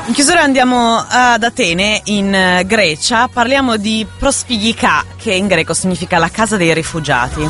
In chiusura andiamo ad Atene, in Grecia. Parliamo di Prosfigika, che in greco significa la casa dei rifugiati.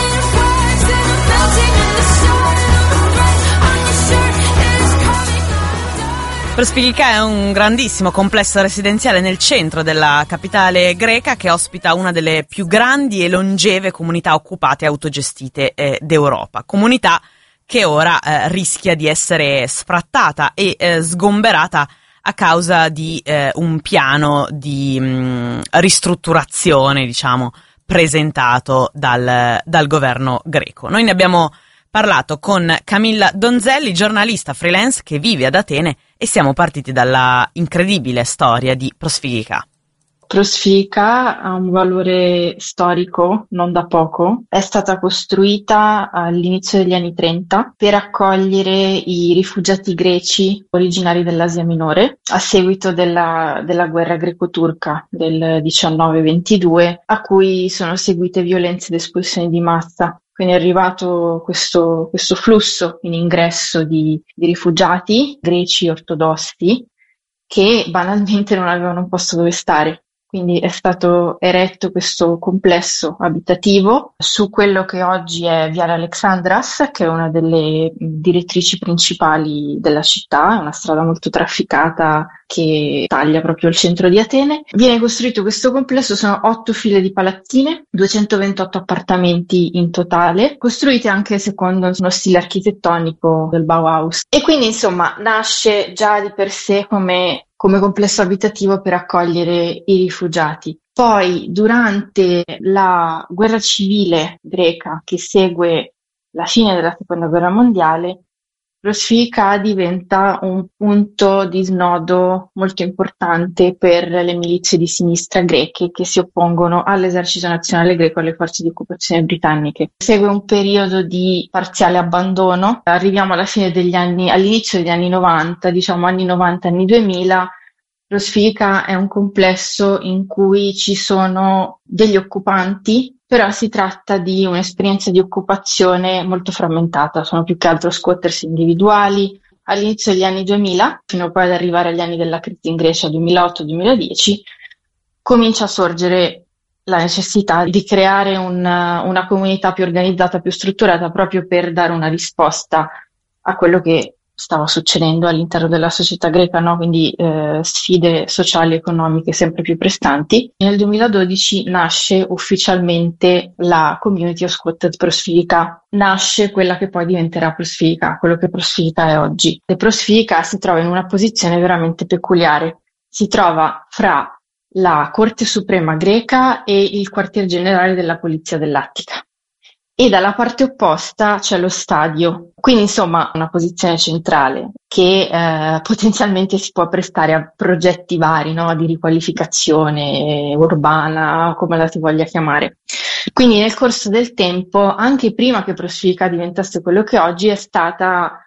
Prosfigika è un grandissimo complesso residenziale nel centro della capitale greca che ospita una delle più grandi e longeve comunità occupate e autogestite d'Europa. Comunità che ora rischia di essere sfrattata e sgomberata a causa di un piano di ristrutturazione, diciamo, presentato dal governo greco. Noi ne abbiamo parlato con Camilla Donzelli, giornalista freelance che vive ad Atene, e siamo partiti dalla incredibile storia di Prosfigika. Prosfigika ha un valore storico non da poco. È stata costruita all'inizio degli anni 30 per accogliere i rifugiati greci originari dell'Asia Minore a seguito della guerra greco-turca del 19-22, a cui sono seguite violenze ed espulsioni di massa. Quindi è arrivato questo flusso in ingresso di rifugiati greci ortodossi che banalmente non avevano un posto dove stare. Quindi è stato eretto questo complesso abitativo su quello che oggi è Viale Alexandras, che è una delle direttrici principali della città, è una strada molto trafficata che taglia proprio il centro di Atene. Viene costruito questo complesso, sono 8 file di palazzine, 228 appartamenti in totale, costruiti anche secondo uno stile architettonico del Bauhaus. E quindi insomma nasce già di per sé come complesso abitativo per accogliere i rifugiati. Poi, durante la guerra civile greca che segue la fine della seconda guerra mondiale, Prosfigika diventa un punto di snodo molto importante per le milizie di sinistra greche che si oppongono all'esercito nazionale greco e alle forze di occupazione britanniche. Segue un periodo di parziale abbandono, arriviamo alla fine degli anni, all'inizio degli anni 90, diciamo anni 90, anni 2000. Prosfigika è un complesso in cui ci sono degli occupanti, però si tratta di un'esperienza di occupazione molto frammentata, sono più che altro squatters individuali. All'inizio degli anni 2000, fino poi ad arrivare agli anni della crisi in Grecia 2008-2010, comincia a sorgere la necessità di creare una comunità più organizzata, più strutturata, proprio per dare una risposta a quello che stava succedendo all'interno della società greca, no? Quindi sfide sociali e economiche sempre più prestanti. Nel 2012 nasce ufficialmente la Community of Squatted Prosfigika, nasce quella che poi diventerà Prosfigika, quello che Prosfigika è oggi. E Prosfigika si trova in una posizione veramente peculiare, si trova fra la Corte Suprema greca e il quartier generale della Polizia dell'Attica. E dalla parte opposta c'è lo stadio, quindi insomma una posizione centrale che potenzialmente si può prestare a progetti vari, no? Di riqualificazione urbana, come la si voglia chiamare. Quindi nel corso del tempo, anche prima che Prosfigika diventasse quello che oggi, è stata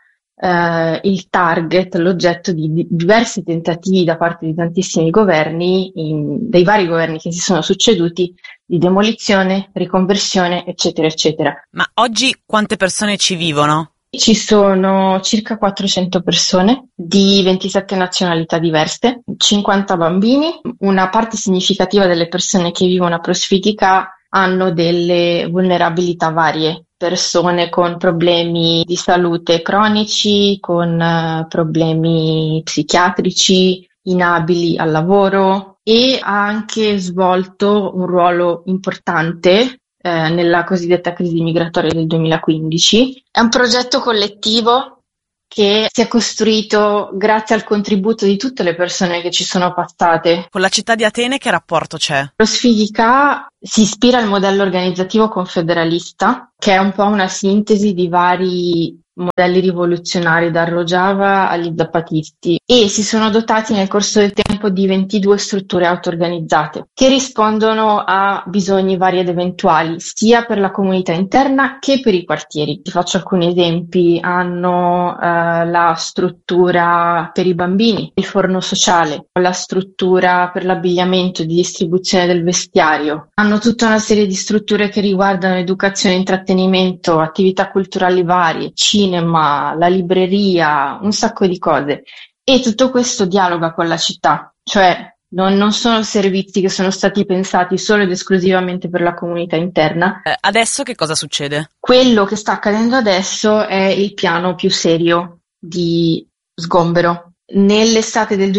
il target, l'oggetto di diversi tentativi da parte di tantissimi governi, dei vari governi che si sono succeduti, di demolizione, riconversione, eccetera, eccetera. Ma oggi quante persone ci vivono? Ci sono circa 400 persone di 27 nazionalità diverse, 50 bambini. Una parte significativa delle persone che vivono a Prosfigika hanno delle vulnerabilità varie, persone con problemi di salute cronici, con problemi psichiatrici, inabili al lavoro, e ha anche svolto un ruolo importante nella cosiddetta crisi migratoria del 2015. È un progetto collettivo che si è costruito grazie al contributo di tutte le persone che ci sono passate. Con la città di Atene che rapporto c'è? Prosfigika si ispira al modello organizzativo confederalista, che è un po' una sintesi di vari modelli rivoluzionari, da Rojava agli zapatisti, e si sono dotati nel corso del tempo di 22 strutture auto-organizzate che rispondono a bisogni vari ed eventuali, sia per la comunità interna che per i quartieri. Ti faccio alcuni esempi: hanno la struttura per i bambini, il forno sociale, la struttura per l'abbigliamento e di distribuzione del vestiario, hanno tutta una serie di strutture che riguardano educazione, intrattenimento, attività culturali varie, cinema, la libreria, un sacco di cose. E tutto questo dialoga con la città, cioè non sono servizi che sono stati pensati solo ed esclusivamente per la comunità interna. Adesso che cosa succede? Quello che sta accadendo adesso è il piano più serio di sgombero. Nell'estate del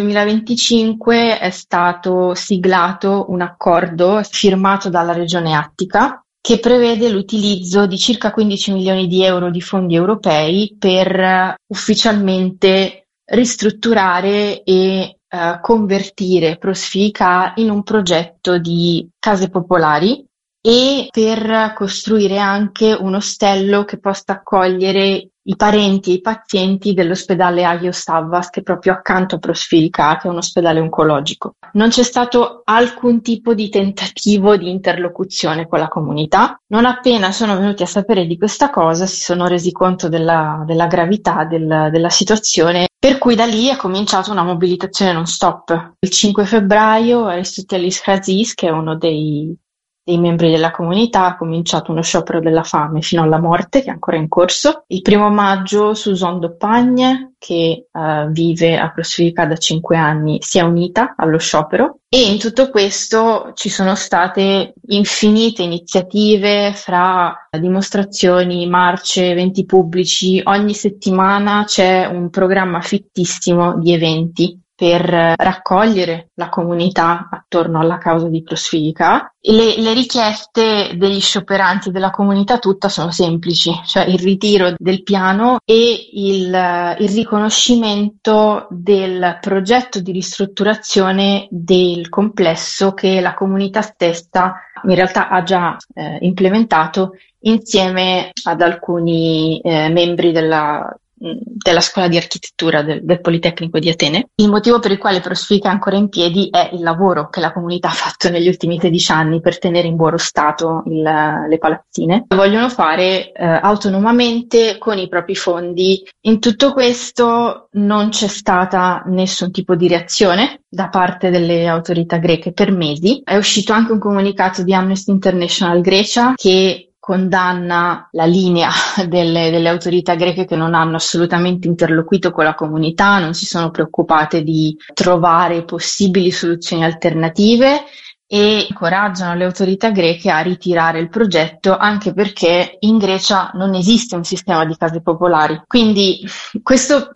2025 è stato siglato un accordo firmato dalla Regione Attica che prevede l'utilizzo di circa 15 milioni di euro di fondi europei per ufficialmente ristrutturare e convertire Prosfica in un progetto di case popolari e per costruire anche un ostello che possa accogliere i parenti e i pazienti dell'ospedale Agio Savvas, che è proprio accanto a Prosfirica, che è un ospedale oncologico. Non c'è stato alcun tipo di tentativo di interlocuzione con la comunità. Non appena sono venuti a sapere di questa cosa, si sono resi conto della gravità della situazione, per cui da lì è cominciata una mobilitazione non stop. Il 5 febbraio Aristotelis Hazis, che è uno dei membri della comunità, ha cominciato uno sciopero della fame fino alla morte, che è ancora in corso. Il 1 maggio Susan Dopagne, che vive a Prosfica da 5 anni, si è unita allo sciopero, e in tutto questo ci sono state infinite iniziative fra dimostrazioni, marce, eventi pubblici. Ogni settimana c'è un programma fittissimo di eventi per raccogliere la comunità attorno alla causa di Prosfica. Le richieste degli scioperanti della comunità tutta sono semplici, cioè il ritiro del piano e il riconoscimento del progetto di ristrutturazione del complesso che la comunità stessa in realtà ha già implementato insieme ad alcuni membri della scuola di architettura del Politecnico di Atene. Il motivo per il quale Prosfica è ancora in piedi è il lavoro che la comunità ha fatto negli ultimi 16 anni per tenere in buono stato le palazzine. Lo vogliono fare autonomamente con i propri fondi. In tutto questo non c'è stata nessun tipo di reazione da parte delle autorità greche per mesi. È uscito anche un comunicato di Amnesty International Grecia che condanna la linea delle autorità greche, che non hanno assolutamente interloquito con la comunità, non si sono preoccupate di trovare possibili soluzioni alternative, e incoraggiano le autorità greche a ritirare il progetto, anche perché in Grecia non esiste un sistema di case popolari. Quindi questo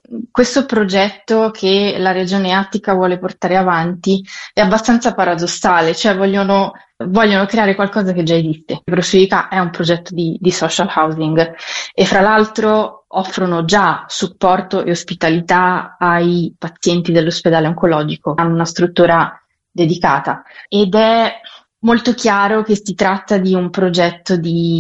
progetto che la regione Attica vuole portare avanti è abbastanza paradossale, cioè vogliono creare qualcosa che già esiste. Prosfica è un progetto di social housing e fra l'altro offrono già supporto e ospitalità ai pazienti dell'ospedale oncologico, hanno una struttura dedicata, ed è molto chiaro che si tratta di un progetto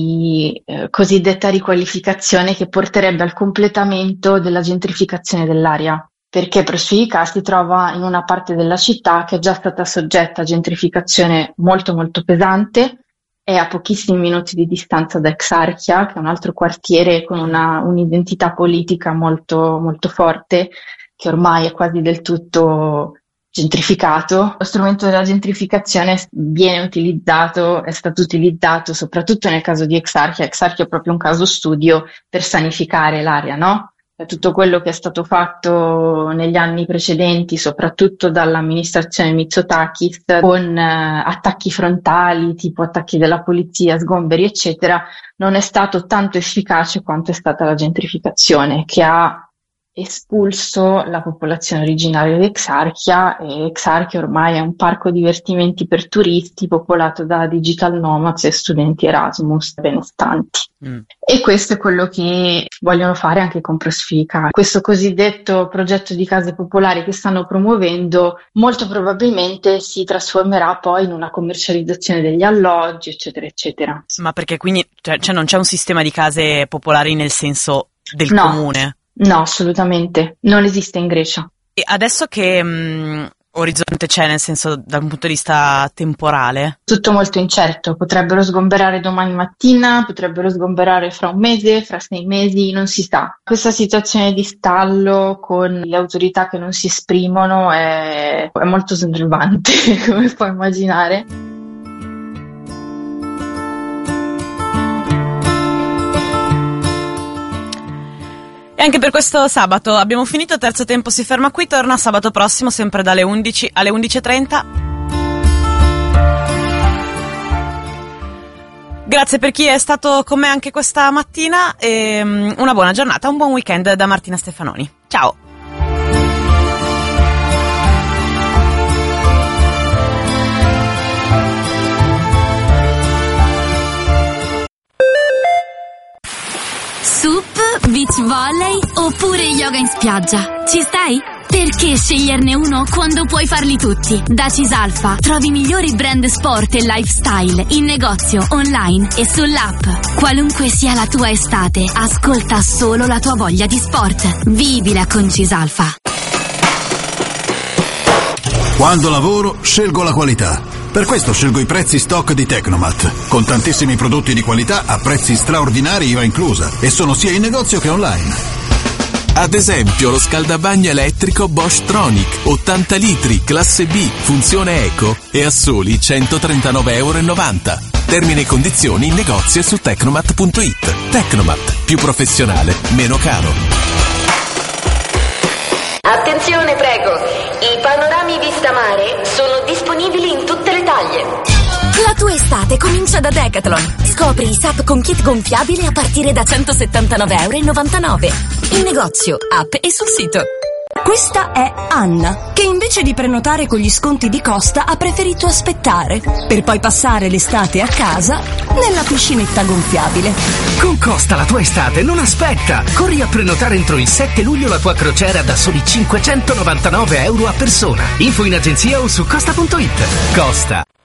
di cosiddetta riqualificazione che porterebbe al completamento della gentrificazione dell'area, perché Prosfica si trova in una parte della città che è già stata soggetta a gentrificazione molto molto pesante, è a pochissimi minuti di distanza da Exarchia, che è un altro quartiere con un'identità politica molto molto forte, che ormai è quasi del tutto gentrificato. Lo strumento della gentrificazione è stato utilizzato soprattutto nel caso di Exarchia. Exarchia è proprio un caso studio per sanificare l'area, no? Tutto quello che è stato fatto negli anni precedenti, soprattutto dall'amministrazione Mitsotakis, con attacchi frontali, tipo attacchi della polizia, sgomberi, eccetera, non è stato tanto efficace quanto è stata la gentrificazione, che ha espulso la popolazione originaria di Exarchia, e Exarchia ormai è un parco divertimenti per turisti popolato da digital nomads e studenti Erasmus benestanti. E questo è quello che vogliono fare anche con Prosfica. Questo cosiddetto progetto di case popolari che stanno promuovendo molto probabilmente si trasformerà poi in una commercializzazione degli alloggi, eccetera, eccetera. Ma perché quindi cioè non c'è un sistema di case popolari nel senso del No. comune? No, assolutamente. Non esiste in Grecia. E adesso che orizzonte c'è, nel senso dal punto di vista temporale? Tutto molto incerto. Potrebbero sgomberare domani mattina, potrebbero sgomberare fra un mese, fra 6 mesi, non si sa. Questa situazione di stallo con le autorità che non si esprimono è molto snervante, come puoi immaginare. E anche per questo sabato abbiamo finito. Terzo tempo si ferma qui, torna sabato prossimo sempre dalle 11 alle 11:30. Grazie per chi è stato con me anche questa mattina e una buona giornata, un buon weekend da Martina Stefanoni. Ciao! Sup, beach volley oppure yoga in spiaggia? Ci stai? Perché sceglierne uno quando puoi farli tutti? Da Cisalfa trovi i migliori brand sport e lifestyle in negozio, online e sull'app. Qualunque sia la tua estate, ascolta solo la tua voglia di sport. Vivila con Cisalfa. Quando lavoro, scelgo la qualità. Per questo scelgo i prezzi stock di Tecnomat, con tantissimi prodotti di qualità a prezzi straordinari IVA inclusa, e sono sia in negozio che online. Ad esempio lo scaldabagno elettrico Bosch Tronic 80 litri classe B, funzione eco, e a soli €139,90. Termini e condizioni in negozio e su tecnomat.it. Tecnomat, più professionale, meno caro. Attenzione, prego. I panorami vista mare sono disponibili in tutte le taglie. La tua estate comincia da Decathlon. Scopri i SUP con kit gonfiabile a partire da €179,99. In negozio, app e sul sito. Questa è Anna, che invece di prenotare con gli sconti di Costa ha preferito aspettare, per poi passare l'estate a casa nella piscinetta gonfiabile. Con Costa la tua estate non aspetta! Corri a prenotare entro il 7 luglio la tua crociera da soli €599 a persona. Info in agenzia o su costa.it. Costa.